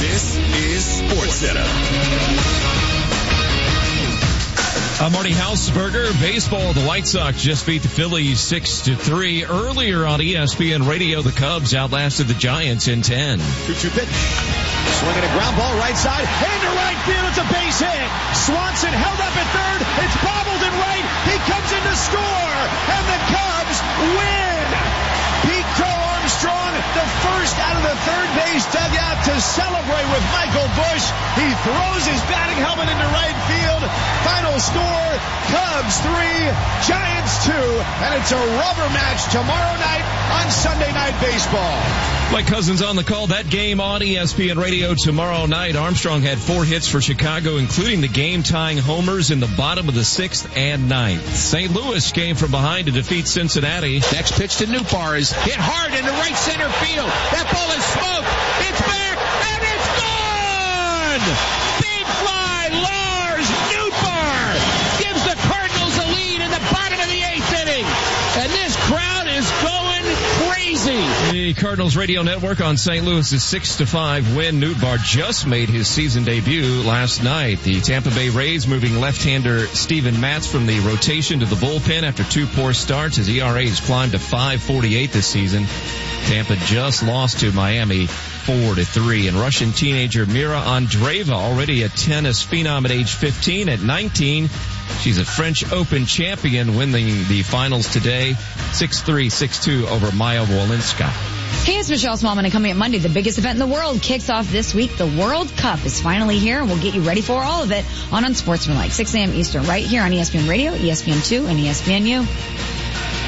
This is SportsCenter. I'm Marty Hausberger. Baseball, the White Sox just beat the Phillies 6-3. Earlier on ESPN Radio, the Cubs outlasted the Giants in 10. 2-2 pitch. Swinging a ground ball right side. Into right field. It's a base hit. Swanson held up at third. It's bobbled in right. He comes in to score. And the Cubs win. Pete Crow Armstrong, the first out of the third base dugout to celebrate with Michael Busch. He throws his batting helmet into right field. Final score, Cubs 3, Giants 2. And it's a rubber match tomorrow night on Sunday Night Baseball. Mike Cousins on the call. That game on ESPN Radio tomorrow night. Armstrong had 4 hits for Chicago, including the game-tying homers in the bottom of the 6th and 9th. St. Louis came from behind to defeat Cincinnati. Next pitch to Nootbaar is hit hard into right center field. That ball is smoked. It's back, and it's gone! Big fly, Lars Nootbaar gives the Cardinals a lead in the bottom of the 8th inning. And this crowd is going crazy. The Cardinals radio network on St. Louis' 6-5 win. Nootbaar just made his season debut last night. The Tampa Bay Rays moving left-hander Steven Matz from the rotation to the bullpen after 2 poor starts. His ERA has climbed to 5.48 this season. Tampa just lost to Miami 4-3. And Russian teenager Mira Andreeva, already a tennis phenom at age 15. At 19, she's a French Open champion, winning the finals today, 6-3, 6-2 over Maya Wolinska. Hey, it's Michelle Smallman, and coming up Monday, the biggest event in the world kicks off this week. The World Cup is finally here, and we'll get you ready for all of it on Unsportsmanlike, 6 a.m. Eastern, right here on ESPN Radio, ESPN2, and ESPNU.